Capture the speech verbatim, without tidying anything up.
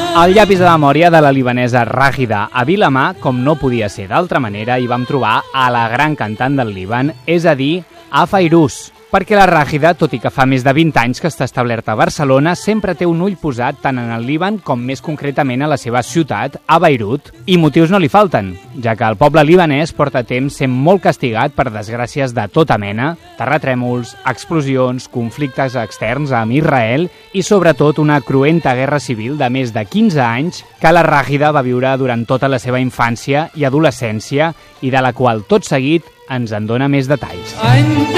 Al llapis de memòria de la libanesa Ràgida a Vilamar, com no podia ser d'altra manera, hi vam trobar a la gran cantant del Líban, és a dir, a Fairuz. Perquè la Ràgida, tot i que fa més de vint anys que està establerta a Barcelona, sempre té un ull posat tant en el Líban com més concretament a la seva ciutat, a Beirut. I motius no li falten, ja que el poble libanès porta temps sent molt castigat per desgràcies de tota mena, terratrèmols, explosions, conflictes externs amb Israel i sobretot una cruenta guerra civil de més de quinze anys que la Ràgida va viure durant tota la seva infància i adolescència i de la qual tot seguit ens en dona més detalls.